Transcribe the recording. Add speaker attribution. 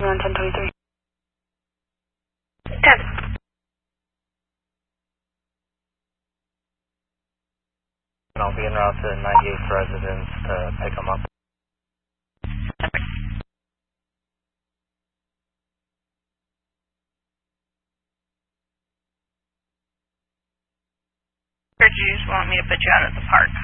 Speaker 1: On 1023.
Speaker 2: 10.
Speaker 3: And I'll be en route to 98th residence to pick them up.
Speaker 2: Or do you just want me to put you out at the park?